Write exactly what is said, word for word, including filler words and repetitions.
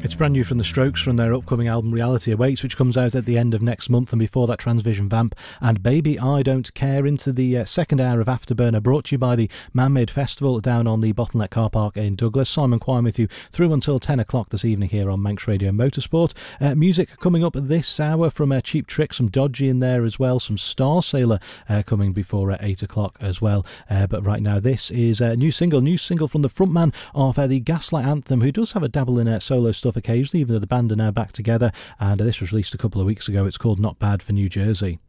It's brand new from The Strokes from their upcoming album Reality Awaits, which comes out at the end of next month, and before that Transvision Vamp and Baby I Don't Care. Into the uh, second hour of Afterburner, brought to you by the Man-Made Festival down on the Bottleneck Car Park in Douglas. Simon Quine with you through until ten o'clock this evening here on Manx Radio Motorsport. Uh, music coming up this hour from uh, Cheap Trick, some Dodgy in there as well, some Star Sailor uh, coming before uh, eight o'clock as well. Uh, but right now this is a new single, new single from the frontman of uh, the Gaslight Anthem, who does have a dabble in uh, solo stuff occasionally, even though the band are now back together, and uh, this was released a couple of weeks ago. It's called Not Bad for New Jersey.